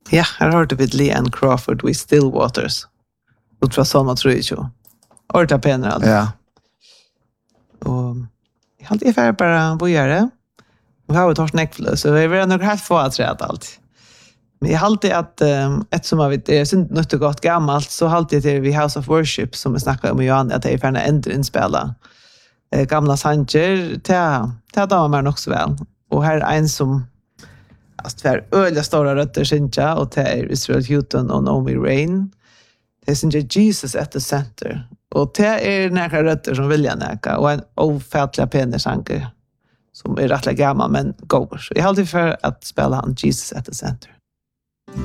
Ja, här har vi Leanne Crawford with Still Waters. Ut från sådana tror jag ju. Orta pengar alltså. Ja. Och jag hade ungefär bara bojare. Och har vi tagit näckflös. Så vi är nog helt få att träda allt. Men jag har alltid att eftersom jag vet, är inte något gott gammalt så har alltid det vid House of Worship som vi snackade om i Johan att det är färna ändrinspela. Gamla sanger till damer man också väl. Och här är en som alltså tvär öliga stora rötter synja och det är Israel Houghton och Naomi Rain. Det är synja Jesus at the center. Och det är några rötter som vill jag näka och en ofärdliga penesanker som är rättliga gammal men går. Så jag har alltid för att spela han Jesus at the center.